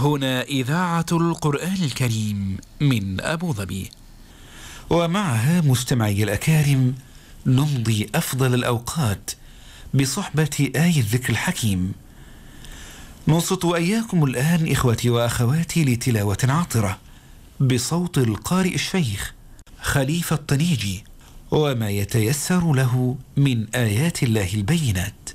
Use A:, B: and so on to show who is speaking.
A: هنا إذاعة القرآن الكريم من أبو ظبي، ومعها مستمعي الأكارم نمضي أفضل الأوقات بصحبة آي الذكر الحكيم. ننصت إياكم الآن إخوتي وأخواتي لتلاوة عطرة بصوت القارئ الشيخ خليفة الطنيجي، وما يتيسر له من آيات الله البينات.